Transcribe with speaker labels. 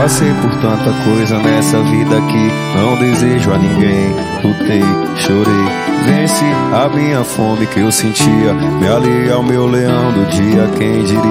Speaker 1: Passei por tanta coisa nessa vida que não desejo a ninguém. Lutei, chorei, venci a minha fome que eu sentia. Me aliei ao meu leão do dia, quem diria.